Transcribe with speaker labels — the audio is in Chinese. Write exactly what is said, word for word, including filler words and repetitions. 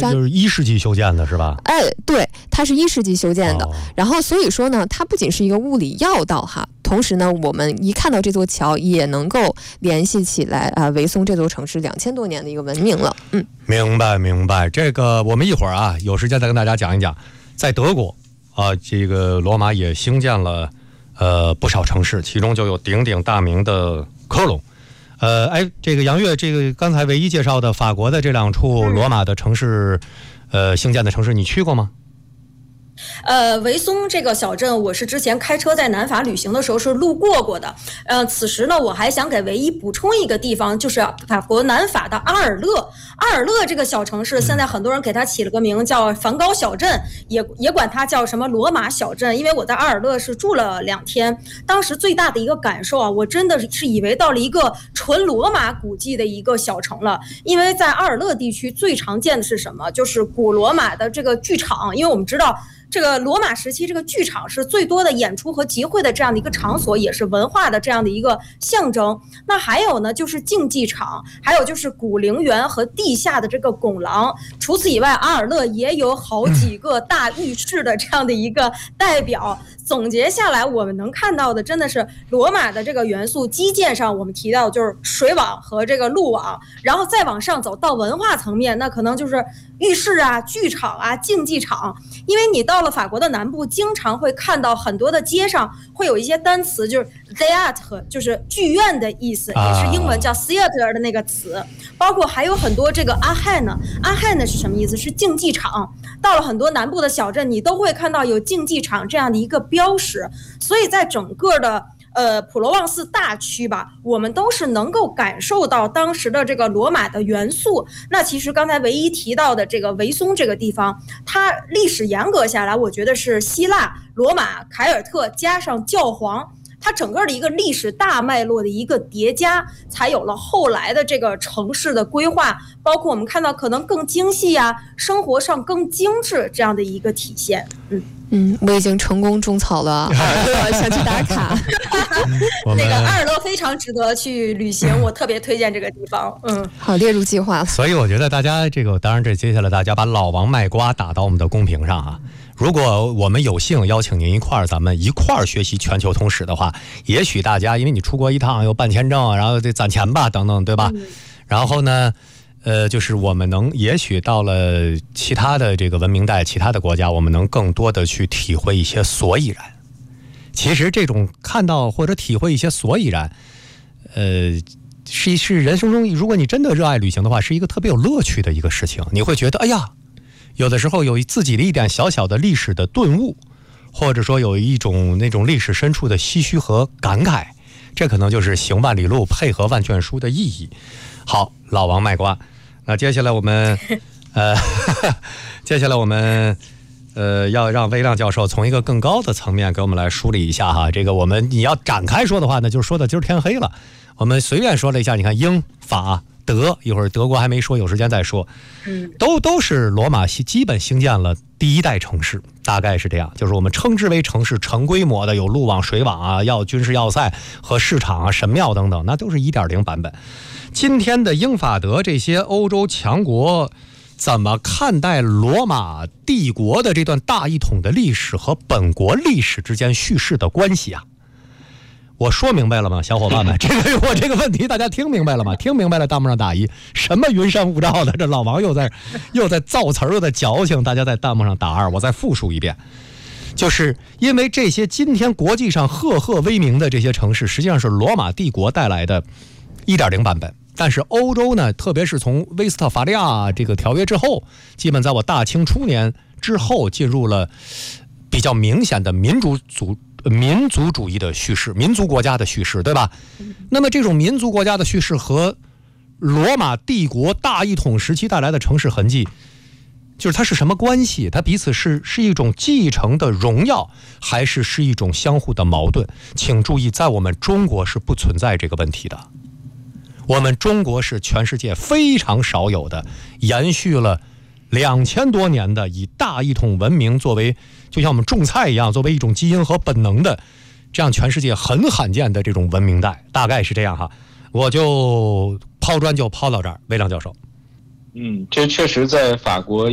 Speaker 1: 山，
Speaker 2: 就是一世纪修建的是吧？
Speaker 1: 哎，对，它是一世纪修建的。
Speaker 2: 哦、
Speaker 1: 然后所以说呢，它不仅是一个物理要道哈，同时呢，我们一看到这座桥也能够联系起来啊、呃，维松这座城市两千多年的一个文明了。嗯，
Speaker 2: 明白明白。这个我们一会儿啊有时间再跟大家讲一讲，在德国啊，这个罗马也兴建了呃不少城市，其中就有鼎鼎大名的科隆。呃，哎，这个杨越，这个刚才唯一介绍的法国的这两处罗马的城市，呃，兴建的城市，你去过吗？
Speaker 3: 呃，维松这个小镇，我是之前开车在南法旅行的时候是路过过的。呃，此时呢，我还想给唯一补充一个地方，就是法国南法的阿尔勒。阿尔勒这个小城市，现在很多人给它起了个名叫梵高小镇，也也管它叫什么罗马小镇。因为我在阿尔勒是住了两天，当时最大的一个感受啊，我真的是以为到了一个纯罗马古迹的一个小城了。因为在阿尔勒地区最常见的是什么？就是古罗马的这个剧场，因为我们知道。这个罗马时期，这个剧场是最多的演出和集会的这样的一个场所，也是文化的这样的一个象征。那还有呢，就是竞技场，还有就是古陵园和地下的这个拱廊。除此以外，阿尔勒也有好几个大浴室的这样的一个代表。总结下来，我们能看到的真的是罗马的这个元素。基建上我们提到就是水网和这个路网，然后再往上走到文化层面，那可能就是浴室啊、剧场啊、竞技场。因为你到了法国的南部，经常会看到很多的街上会有一些单词，就是 theatre， 就是剧院的意思，也是英文叫 theater 的那个词。包括还有很多这个阿汉呢，阿汉呢是什么意思？是竞技场。到了很多南部的小镇，你都会看到有竞技场这样的一个标识。所以在整个的呃普罗旺斯大区吧，我们都是能够感受到当时的这个罗马的元素。那其实刚才唯一提到的这个维松这个地方，它历史严格下来，我觉得是希腊、罗马、凯尔特加上教皇。它整个的一个历史大脉络的一个叠加，才有了后来的这个城市的规划，包括我们看到可能更精细啊，生活上更精致这样的一个体现。嗯
Speaker 1: 嗯，我已经成功种草了阿尔勒，想去打卡。
Speaker 3: 那个阿尔勒非常值得去旅行，我特别推荐这个地方。嗯，
Speaker 1: 好，列入计划了。
Speaker 2: 所以我觉得大家这个，当然这接下来大家把老王卖瓜打到我们的公屏上啊。如果我们有幸邀请您一块儿，咱们一块儿学习全球通史的话，也许大家因为你出国一趟又办签证，然后得攒钱吧，等等，对吧？嗯、然后呢，呃，就是我们能，也许到了其他的这个文明带、其他的国家，我们能更多的去体会一些所以然。其实这种看到或者体会一些所以然，呃，是是人生中，如果你真的热爱旅行的话，是一个特别有乐趣的一个事情。你会觉得，哎呀。有的时候有自己的一点小小的历史的顿悟，或者说有一种那种历史深处的唏嘘和感慨，这可能就是行万里路配合万卷书的意义。好，老王卖瓜，那接下来我们呃接下来我们呃要让微亮教授从一个更高的层面给我们来梳理一下哈。这个我们你要展开说的话呢，就是说的今儿天黑了，我们随便说了一下，你看英法德，一会儿德国还没说，有时间再说。嗯，都都是罗马基本兴建了第一代城市，大概是这样，就是我们称之为城市，成规模的，有路网、水网啊，要军事要塞和市场啊、神庙等等，那都是 一点零 版本。今天的英法德这些欧洲强国怎么看待罗马帝国的这段大一统的历史和本国历史之间叙事的关系啊？我说明白了吗，小伙伴们？这个我这个问题大家听明白了吗？听明白了，弹幕上打一。什么云山雾罩的？这老王又在又在造词儿，又在矫情。大家在弹幕上打二。我再复述一遍，就是因为这些今天国际上赫赫威名的这些城市，实际上是罗马帝国带来的 一点零 版本。但是欧洲呢，特别是从威斯特伐利亚这个条约之后，基本在我大清初年之后，进入了比较明显的民主主。民族主义的叙事，民族国家的叙事，对吧？那么这种民族国家的叙事和罗马帝国大一统时期带来的城市痕迹，就是它是什么关系？它彼此是是一种继承的荣耀，还是是一种相互的矛盾？请注意，在我们中国是不存在这个问题的。我们中国是全世界非常少有的，延续了两千多年的以大一统文明作为，就像我们种菜一样，作为一种基因和本能的，这样全世界很罕见的这种文明带，大概是这样哈。我就抛砖就抛到这儿，微亮教授。
Speaker 4: 嗯，这确实在法国